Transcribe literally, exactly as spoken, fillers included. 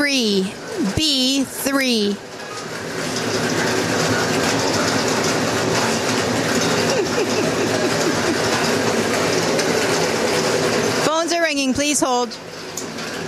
three, B three. Phones are ringing. Please hold.